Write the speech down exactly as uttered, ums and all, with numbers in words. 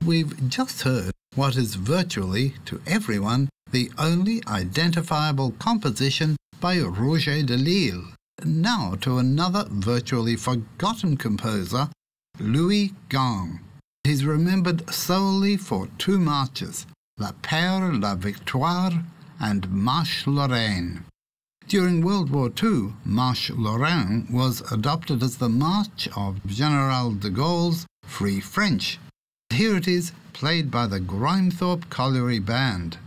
We've just heard what is virtually, to everyone, the only identifiable composition by Roger de Lille. Now to another virtually forgotten composer, Louis Gang. He's remembered solely for two marches, La Paix, La Victoire and Marche Lorraine. During World War Two, Marche Lorraine was adopted as the march of General de Gaulle's Free French. Here it is, played by the Grimethorpe Colliery Band.